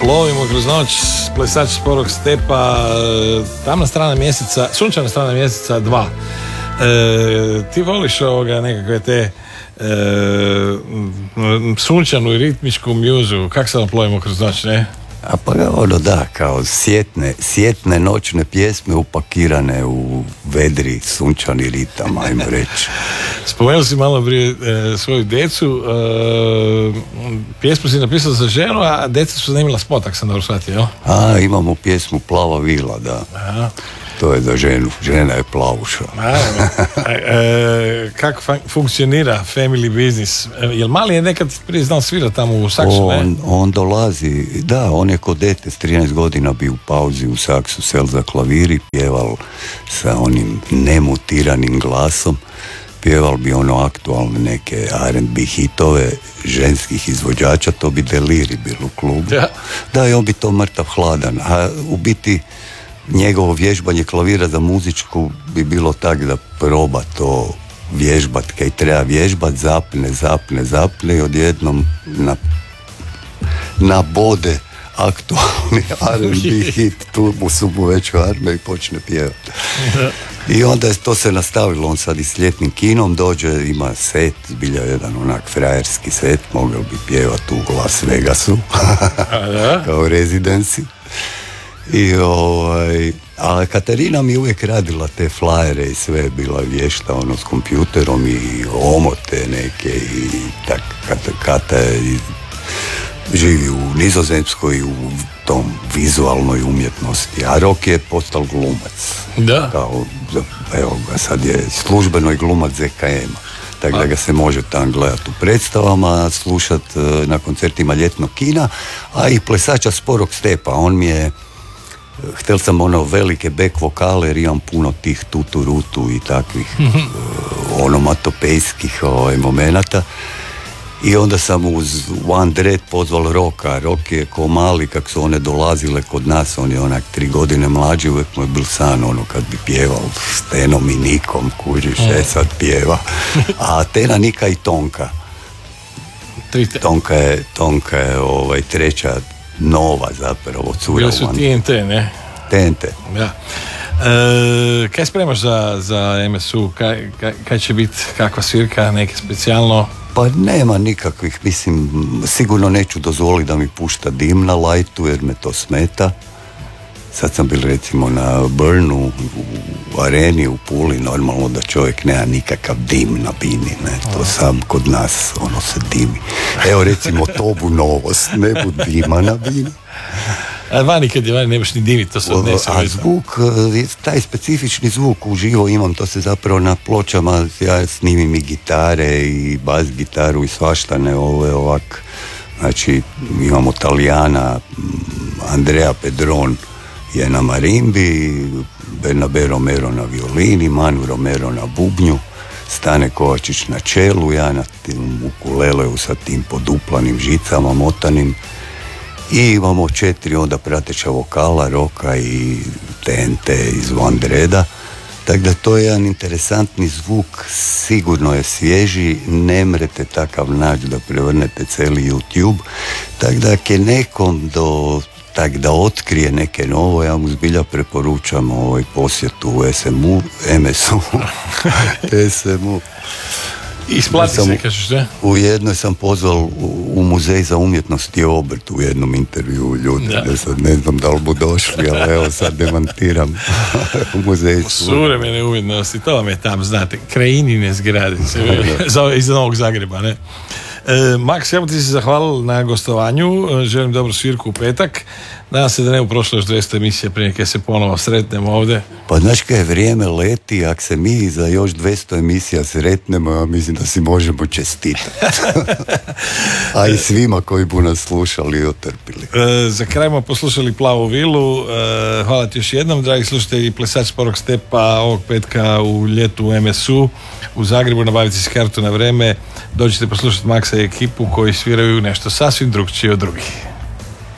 Plovimo kroz noć, plesač sporog stepa, tamna strana mjeseca, sunčana strana mjeseca 2. Ti voliš ovoga nekakve te sunčanu i ritmičku mjuzu, kako se plovimo kroz noć, ne? A pa ono da, kao sjetne noćne pjesme upakirane u vedri sunčani ritam, ajmo reći. Spomenuo si malo prije svoju decu, pjesmu si napisao za ženu, a deca su zanimila spot, ako sam dobro shvatio, jel? A, imamo pjesmu Plava vila, da. Aha. To je za ženu, žena je plavuša. Kako funkcionira family business? Jel mali je nekad prije znao svirati tamo u saksu, ne? On dolazi, da, on je kod dete s 13 godina bio u pauzi u saksu, sel za klavir i pjeval sa onim nemutiranim glasom. Pjeval bi ono aktualne neke R&B hitove ženskih izvođača, to bi Deliri bilo u klubu. Ja. Da, i on bi to mrtav hladan, a u biti njegovo vježbanje klavira za muzičku bi bilo tak da proba to vježbat kaj treba vježbat, zapne i odjednom nabode aktualni R&B hit, tu mu su mu već u arme i počne pjevati. I onda je to se nastavilo, on sad i s ljetnim kinom dođe, ima set, zbilja jedan onak frajerski set, mogao bi pjevati u Las Vegasu, kao rezidenci. A Katarina mi uvijek radila te flajere i sve, bila vješta ono s kompjuterom i omote neke i tak, Kata živi u Nizozemskoj u tom vizualnoj umjetnosti, a Rok je postao glumac. Da. Kao, evo ga, sad je službeno i glumac ZKM-a. Tako da ga se može tam gledati u predstavama, slušati na koncertima ljetnog kina, a i plesača sporog stepa. On mi je, htjel sam ono velike back vokale jer imam puno tih tutu-rutu i takvih onomatopejskih momenata. I onda sam uz One Dread pozval Roka. Rok je ko mali, kak su one dolazile kod nas, on je onak 3 godine mlađi, uvijek mu je bil san ono kad bi pjeval s Tenom i Nikom, kužiš, sad pjeva. A Tena, Nika i Tonka. Tonka je treća nova zapravo cura. Bili su TNT, ne? TNT. Ja. Kaj spremaš za MSU? Kaj će biti, kakva svirka, neke specijalno? Pa nema nikakvih, mislim, sigurno neću dozvoliti da mi pušta dim na lajtu jer me to smeta. Sad sam bil recimo na Burnu u areni u Puli, normalno da čovjek nema nikakav dim na bini, ne, to sam kod nas ono se dimi. Evo recimo to bu novost, ne bu dima na bini. A vani kad je vani nemaš ni dimit, to se odnese. A zvuk, taj specifični zvuk uživo imam, to se zapravo na pločama, ja snimim i gitare i bas gitaru i svaštane ovak, znači imamo Talijana, Andrea Pedron je na marimbi, Bernabe Romero na violini, Manu Romero na bubnju, Stane Kovačić na čelu, ja na tim ukuleleu sa tim poduplanim žicama motanim. I imamo 4 onda prateća vokala, Roka i TNT iz One Dreada. Tako da to je jedan interesantni zvuk, sigurno je svježi, ne mrete takav naći da prevrnete cijeli YouTube. Tako da ako je nekom da otkrije neke novo, ja mu zbilja preporučam posjetu u SMU. Isplati se, kažeš, ne? U jednoj sam pozval u Muzej za umjetnost i obrt u jednom intervju ljudi, da sad ne znam da li bu došli, ali evo sad demantiram u muzeju. Suvremene umjetnosti, to vam je tam, znate, krajinine zgrade iz Novog Zagreba, ne? Max, ja ti se zahvalil na gostovanju, želim dobru svirku u petak, nadam se da ne prošlo još 200 emisija prije kad se ponovo sretnemo ovdje. Pa znaš kaj vrijeme leti, ako se mi za još 200 emisija sretnemo, ja mislim da si možemo čestitati. A i svima koji bu nas slušali i otrpili. Za kraj smo poslušali Plavu vilu, hvala ti još jednom, dragi slušatelji, plesač sporog stepa ovog petka u ljetu u MSU u Zagrebu, nabaviti si kartu na vreme, dođite poslušati Maxa i ekipu koji sviraju nešto sasvim drugčije od drugih.